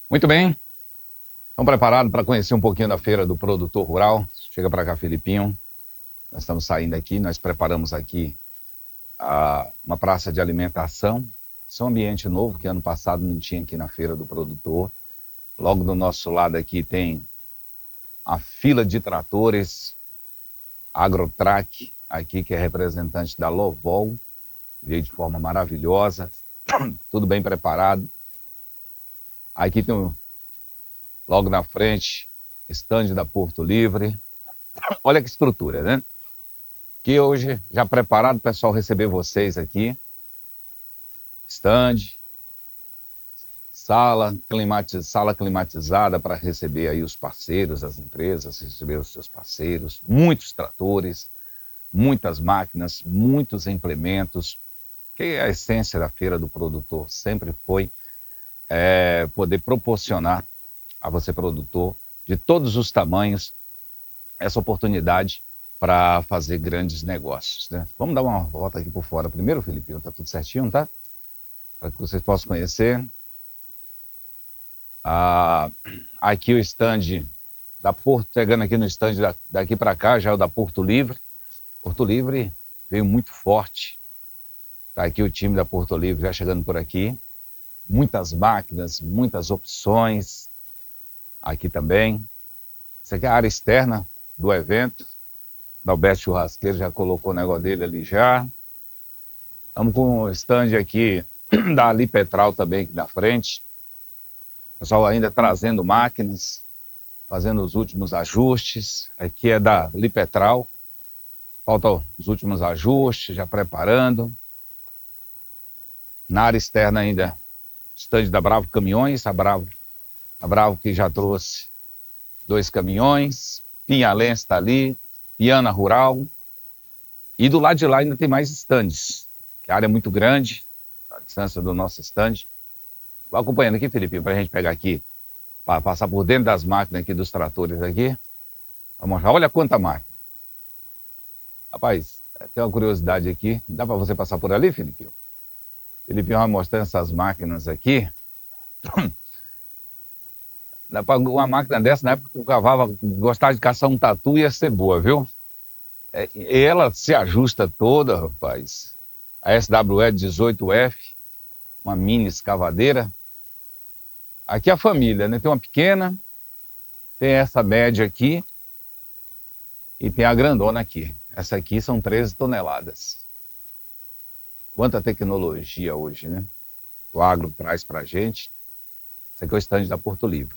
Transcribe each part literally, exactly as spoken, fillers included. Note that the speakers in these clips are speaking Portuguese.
Muito bem, estão preparados para conhecer um pouquinho da Feira do Produtor Rural? Chega para cá, Felipinho. Nós estamos saindo aqui, nós preparamos aqui a, uma praça de alimentação. Isso é um ambiente novo que ano passado não tinha aqui na Feira do Produtor. Logo do nosso lado aqui tem a fila de tratores Agrotrac, aqui que é representante da Lovol, veio de forma maravilhosa, tudo bem preparado. Aqui tem, um, logo na frente, estande da Porto Livre. Olha que estrutura, né? Que hoje, já preparado, o pessoal receber vocês aqui. Estande, sala, climatiz, sala climatizada para receber aí os parceiros, as empresas, receber os seus parceiros. Muitos tratores, muitas máquinas, muitos implementos. Que é a essência da Feira do Produtor sempre foi É, poder proporcionar a você, produtor, de todos os tamanhos, essa oportunidade para fazer grandes negócios, né? Vamos dar uma volta aqui por fora primeiro, Felipinho, tá tudo certinho, tá? Para que vocês possam conhecer. Ah, aqui o stand da Porto, chegando aqui no stand da, daqui para cá, já é o da Porto Livre. Porto Livre veio muito forte. Tá aqui o time da Porto Livre já chegando por aqui. Muitas máquinas, muitas opções. Aqui também. Essa aqui é a área externa do evento. O Alberto Churrasqueiro já colocou o negócio dele ali já. Estamos com o stand aqui da Lipetral também aqui na frente. O pessoal ainda trazendo máquinas, fazendo os últimos ajustes. Aqui é da Lipetral. Faltam os últimos ajustes, já preparando. Na área externa ainda, stand da Bravo Caminhões, a Bravo, a Bravo que já trouxe dois caminhões, Pinhalense está ali, Piana Rural, e do lado de lá ainda tem mais stands, que a área é muito grande, a distância do nosso stand. Vou acompanhando aqui, Felipe, para a gente pegar aqui, para passar por dentro das máquinas aqui, dos tratores aqui. Vamos mostrar, olha quanta máquina. Rapaz, tem uma curiosidade aqui, dá para você passar por ali, Felipe? Felipe vai mostrando essas máquinas aqui. Uma máquina dessa, na época que o cavalo gostava de caçar um tatu, ia ser boa, viu? É, ela se ajusta toda, rapaz. A S W E dezoito F, uma mini escavadeira. Aqui a família, né? Tem uma pequena, tem essa média aqui e tem a grandona aqui. Essa aqui são treze toneladas. Quanta tecnologia hoje, né? O agro traz pra gente. Esse aqui é o stand da Porto Livre.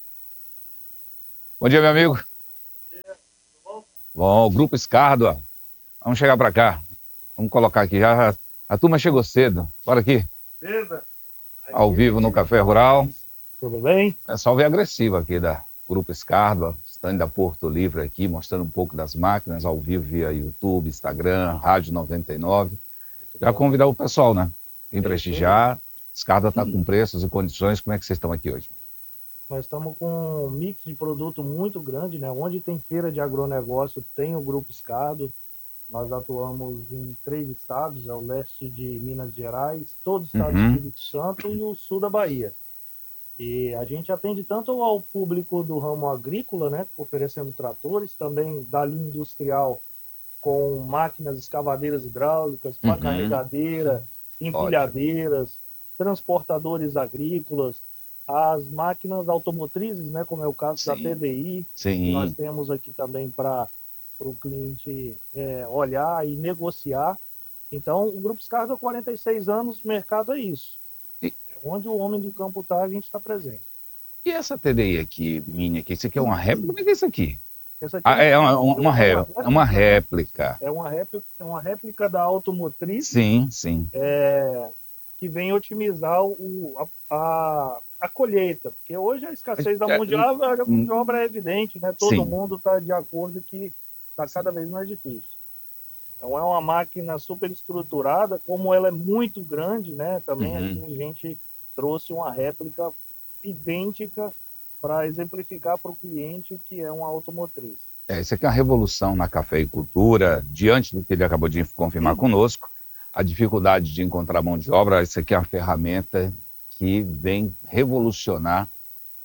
Bom dia, meu amigo. Bom dia, tudo bom? Bom, Grupo Escardua. Vamos chegar pra cá. Vamos colocar aqui. Já, a turma chegou cedo. Bora aqui. Beleza? Ao vivo no Café Rural. Tudo bem? O pessoal veio agressivo aqui da Grupo Escardua. Stand da Porto Livre aqui, mostrando um pouco das máquinas ao vivo via YouTube, Instagram, Rádio noventa e nove. Já convidar o pessoal, né? Vem prestigiar. Escardua está com preços e condições. Como é que vocês estão aqui hoje? Nós estamos com um mix de produto muito grande, né? Onde tem feira de agronegócio, tem o Grupo Escardua. Nós atuamos em três estados, é o leste de Minas Gerais, todo o estado Uhum. do Espírito Santo e o sul da Bahia. E a gente atende tanto ao público do ramo agrícola, né? Oferecendo tratores, também da linha industrial, com máquinas escavadeiras hidráulicas, Uhum. pá carregadeira, empilhadeiras, transportadores agrícolas, as máquinas automotrizes, né, como é o caso Sim. da T D I, Sim. que nós temos aqui também para o cliente é, olhar e negociar. Então, o Grupo Escardua há quarenta e seis anos, o mercado é isso. E- É onde o homem do campo está, a gente está presente. E essa T D I aqui, mini aqui? Isso aqui é uma réplica? Como é que é isso aqui? Essa aqui Ah, é uma, uma, uma, ré- réplica, é uma réplica. É uma réplica, é uma réplica da automotriz, Sim, sim. é, que vem otimizar o, a, a, a colheita, porque hoje a escassez da mão de obra, a mão de obra é evidente, né? Todo Sim. mundo está de acordo que está cada vez mais difícil. Então é uma máquina super estruturada, como ela é muito grande, né? Também Uhum. aqui a gente trouxe uma réplica idêntica para exemplificar para o cliente o que é uma automotriz. É, isso aqui é uma revolução na cafeicultura, diante do que ele acabou de confirmar conosco, a dificuldade de encontrar mão de obra. Isso aqui é uma ferramenta que vem revolucionar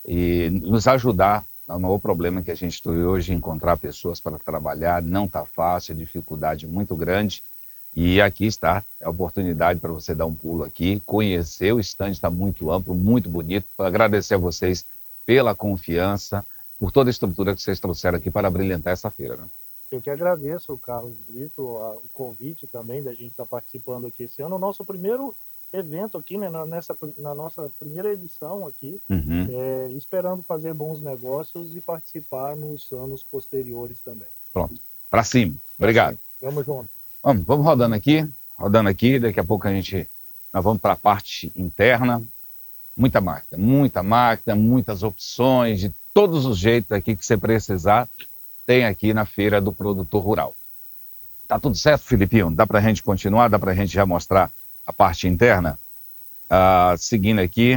e nos ajudar no maior problema que a gente tem hoje, encontrar pessoas para trabalhar, não está fácil, é dificuldade muito grande. E aqui está a oportunidade para você dar um pulo aqui, conhecer, o stand está muito amplo, muito bonito. Agradecer a vocês pela confiança, por toda a estrutura que vocês trouxeram aqui para brilhantar essa feira, né? Eu que agradeço, Carlos Brito, o convite também da gente estar participando aqui esse ano. O nosso primeiro evento aqui, né, nessa, na nossa primeira edição aqui, uhum. é, esperando fazer bons negócios e participar nos anos posteriores também. Pronto, para cima. Obrigado. Vamos junto. Vamos, vamos rodando aqui, rodando aqui, daqui a pouco a gente, nós vamos para a parte interna. Muita máquina, muita máquina, muitas opções, de todos os jeitos aqui que você precisar, tem aqui na Feira do Produtor Rural. Tá tudo certo, Filipinho? Dá para a gente continuar? Dá para a gente já mostrar a parte interna? Ah, seguindo aqui,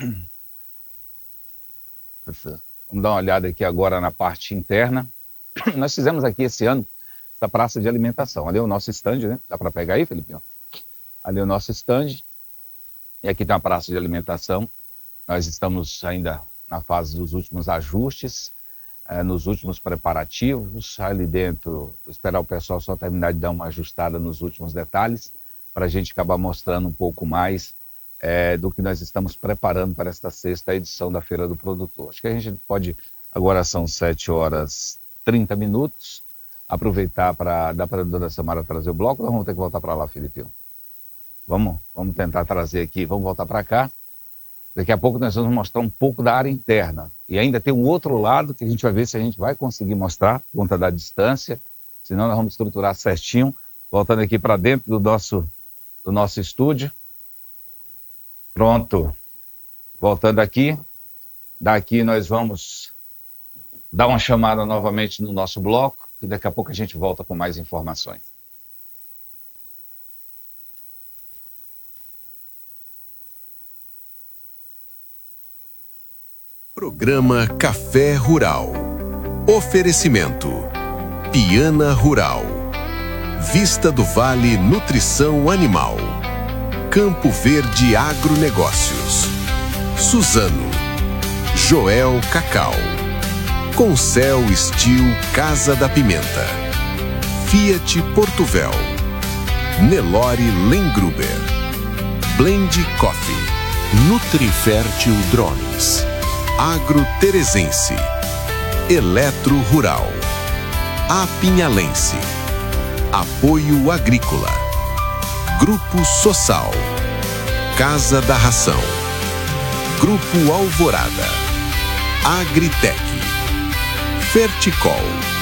vamos dar uma olhada aqui agora na parte interna. Nós fizemos aqui esse ano essa praça de alimentação. Ali é o nosso stand, né? Dá para pegar aí, Filipinho? Ali é o nosso stand. E aqui tem a praça de alimentação. Nós estamos ainda na fase dos últimos ajustes, eh, nos últimos preparativos. Ali dentro, esperar o pessoal só terminar de dar uma ajustada nos últimos detalhes, para a gente acabar mostrando um pouco mais eh, do que nós estamos preparando para esta sexta edição da Feira do Produtor. Acho que a gente pode, agora são sete horas e trinta minutos, aproveitar para dar para a dona Samara trazer o bloco, ou vamos ter que voltar para lá, Filipinho? Vamos, vamos tentar trazer aqui, vamos voltar para cá. Daqui a pouco nós vamos mostrar um pouco da área interna. E ainda tem um outro lado que a gente vai ver se a gente vai conseguir mostrar, por conta da distância, senão nós vamos estruturar certinho. Voltando aqui para dentro do nosso, do nosso estúdio. Pronto. Voltando aqui. Daqui nós vamos dar uma chamada novamente no nosso bloco. E daqui a pouco a gente volta com mais informações. Programa Café Rural. Oferecimento Piana Rural, Vista do Vale Nutrição Animal, Campo Verde Agronegócios, Suzano, Joel Cacau, Concel Steel Casa da Pimenta, Fiat Portuvel, Nelore Lengruber, Blend Coffee, Nutrifértil Drones, Agro Terezense, Eletro Rural, Apinhalense, Apoio Agrícola, Grupo Sossal, Casa da Ração, Grupo Alvorada, Agritec, Ferticol.